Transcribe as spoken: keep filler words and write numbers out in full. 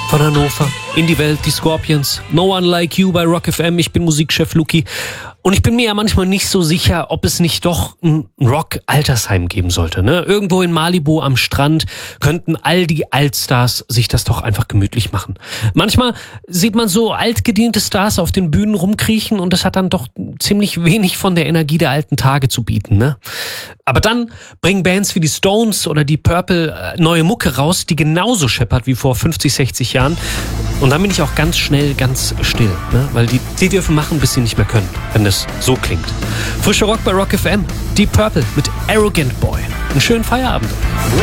von Hannover in die Welt, die Scorpions. No One Like You bei Rock F M. Ich bin Musikchef Luki. Und ich bin mir ja manchmal nicht so sicher, ob es nicht doch ein Rock-Altersheim geben sollte. Ne? Irgendwo in Malibu am Strand könnten all die Altstars sich das doch einfach gemütlich machen. Manchmal sieht man so altgediente Stars auf den Bühnen rumkriechen und das hat dann doch ziemlich wenig von der Energie der alten Tage zu bieten. Ne? Aber dann bringen Bands wie die Stones oder die Purple neue Mucke raus, die genauso scheppert wie vor fünfzig, sechzig Jahren. Und dann bin ich auch ganz schnell ganz still, ne? Weil die, die dürfen machen, bis sie nicht mehr können, wenn das so klingt. Frischer Rock bei Rock F M, Deep Purple mit Arrogant Boy. Einen schönen Feierabend.